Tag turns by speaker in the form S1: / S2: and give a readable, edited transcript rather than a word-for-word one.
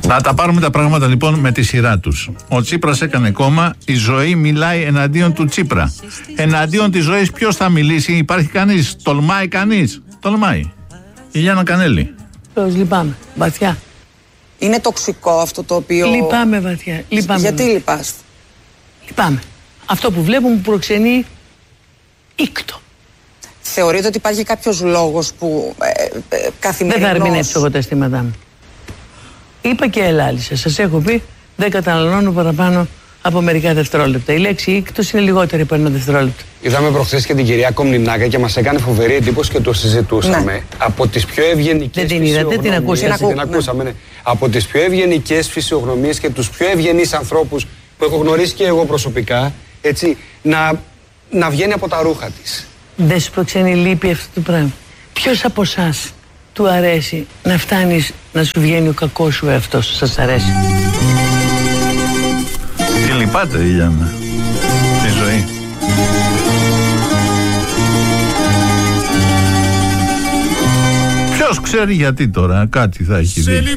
S1: Να τα πάρουμε τα πράγματα λοιπόν με τη σειρά τους. Ο Τσίπρας έκανε κόμμα, η ζωή μιλάει εναντίον του Τσίπρα. Εναντίον της ζωής ποιος θα μιλήσει, υπάρχει κανείς, τολμάει κανείς? Τολμάει. Η Γιάννα Κανέλη.
S2: Λυπάμαι, βαθιά.
S3: Είναι τοξικό αυτό το οποίο...
S2: Λυπάμαι βαθιά. Λυπάμαι.
S3: Γιατί λυπάστε?
S2: Λυπάμαι. Αυτό που βλέπω μου προξενεί ήκτο.
S3: Θεωρείτε ότι υπάρχει κάποιος λόγος που καθημερινώς...
S2: Δεν θα ερμηνεύσω εγώ τα αισθήματά μου. Είπα και ελάλησα. Σας έχω πει, δεν καταναλώνω παραπάνω από μερικά δευτερόλεπτα. Η λέξη ήκτος είναι λιγότερη από ένα δευτερόλεπτο.
S4: Είδαμε προχθές και την κυρία Κομνηνάκα και μας έκανε φοβερή εντύπωση και το συζητούσαμε. Ναι. Από τις πιο ευγενικές
S2: φυσιογνωμίες. Δεν την ακούσατε.
S4: Την ακούσαμε, ναι. Από τις πιο ευγενικές φυσιογνωμίες και τους πιο ευγενείς ανθρώπους που έχω γνωρίσει και εγώ προσωπικά, έτσι, να βγαίνει από τα ρούχα της.
S2: Δεν σου προξενεί λύπη αυτό το πράγμα? Ποιος από εσάς του αρέσει να φτάνεις να σου βγαίνει ο κακός σου εαυτός? Σας αρέσει?
S1: Τι λυπάτε, Γιάννα, τη ζωή. Ποιος ξέρει γιατί τώρα, κάτι θα έχει δει.